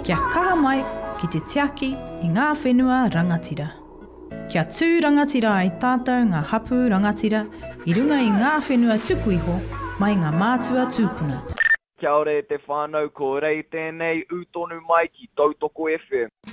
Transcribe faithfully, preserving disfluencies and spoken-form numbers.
Kia kaha mai ki te tiaki i ngā whenua rangatira. Kia tū rangatira ai tātou ngā hapu rangatira i runga i ngā whenua tuku iho mai ngā mātua tūpuna. Kia ore te whānau ko rei tēnei utonu mai ki Tautoko F M.